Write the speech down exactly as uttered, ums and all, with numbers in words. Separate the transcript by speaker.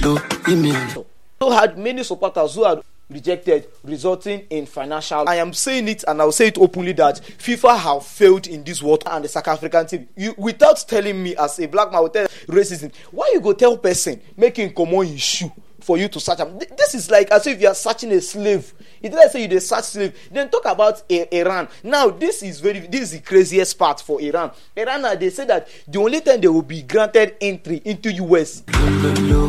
Speaker 1: So had many supporters who had rejected, resulting in financial. I am saying it, and I'll say it openly, that FIFA have failed in this water and the South African team. You, without telling me as a black man, tell racism. Why you go tell person making common issue for you to search them? This is like as if you are searching a slave. It let's say you dey search slave. Then talk about a, Iran. Now this is very this is the craziest part for Iran. Iran, they say that the only time they will be granted entry into U S